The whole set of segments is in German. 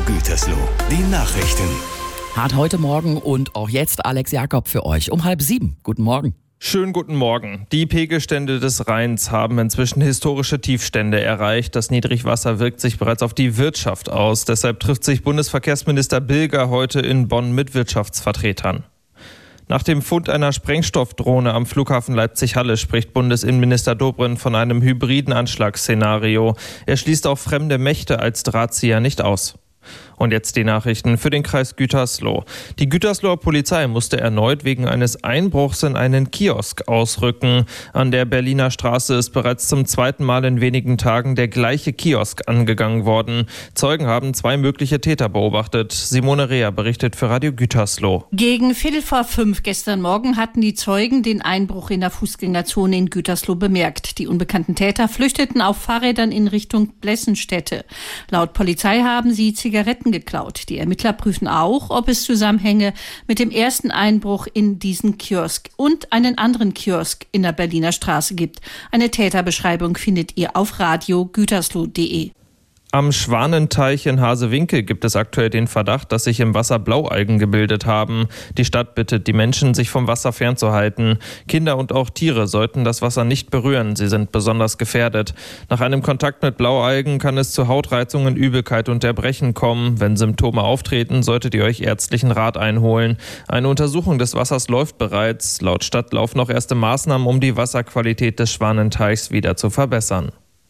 Gütersloh, die Nachrichten. Hat heute Morgen und auch jetzt Alex Jakob für euch um 6:30. Guten Morgen. Schönen guten Morgen. Die Pegelstände des Rheins haben inzwischen historische Tiefstände erreicht. Das Niedrigwasser wirkt sich bereits auf die Wirtschaft aus. Deshalb trifft sich Bundesverkehrsminister Bilger heute in Bonn mit Wirtschaftsvertretern. Nach dem Fund einer Sprengstoffdrohne am Flughafen Leipzig-Halle spricht Bundesinnenminister Dobrindt von einem hybriden Anschlagsszenario. Er schließt auch fremde Mächte als Drahtzieher nicht aus. Und jetzt die Nachrichten für den Kreis Gütersloh. Die Gütersloher Polizei musste erneut wegen eines Einbruchs in einen Kiosk ausrücken. An der Berliner Straße ist bereits zum zweiten Mal in wenigen Tagen der gleiche Kiosk angegangen worden. Zeugen haben 2 mögliche Täter beobachtet. Simone Rea berichtet für Radio Gütersloh. Gegen 4:45 gestern Morgen hatten die Zeugen den Einbruch in der Fußgängerzone in Gütersloh bemerkt. Die unbekannten Täter flüchteten auf Fahrrädern in Richtung Blessenstätte. Laut Polizei haben sie Zigaretten geklaut. Die Ermittler prüfen auch, ob es Zusammenhänge mit dem ersten Einbruch in diesen Kiosk und einen anderen Kiosk in der Berliner Straße gibt. Eine Täterbeschreibung findet ihr auf radiogütersloh.de. Am Schwanenteich in Hasewinkel gibt es aktuell den Verdacht, dass sich im Wasser Blaualgen gebildet haben. Die Stadt bittet die Menschen, sich vom Wasser fernzuhalten. Kinder und auch Tiere sollten das Wasser nicht berühren, sie sind besonders gefährdet. Nach einem Kontakt mit Blaualgen kann es zu Hautreizungen, Übelkeit und Erbrechen kommen. Wenn Symptome auftreten, solltet ihr euch ärztlichen Rat einholen. Eine Untersuchung des Wassers läuft bereits. Laut Stadt laufen noch erste Maßnahmen, um die Wasserqualität des Schwanenteichs wieder zu verbessern.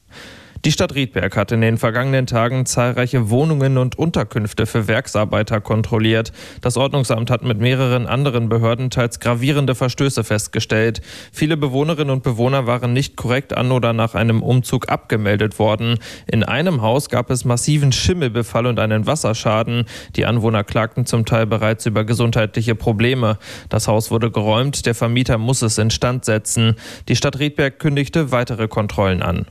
Die Stadt Riedberg hat in den vergangenen Tagen zahlreiche Wohnungen und Unterkünfte für Werksarbeiter kontrolliert. Das Ordnungsamt hat mit mehreren anderen Behörden teils gravierende Verstöße festgestellt. Viele Bewohnerinnen und Bewohner waren nicht korrekt an oder nach einem Umzug abgemeldet worden. In einem Haus gab es massiven Schimmelbefall und einen Wasserschaden. Die Anwohner klagten zum Teil bereits über gesundheitliche Probleme. Das Haus wurde geräumt, der Vermieter muss es instand setzen. Die Stadt Riedberg kündigte weitere Kontrollen an.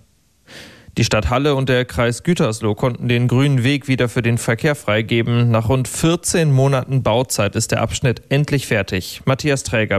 Die Stadt Halle und der Kreis Gütersloh konnten den grünen Weg wieder für den Verkehr freigeben. Nach rund 14 Monaten Bauzeit ist der Abschnitt endlich fertig. Matthias Träger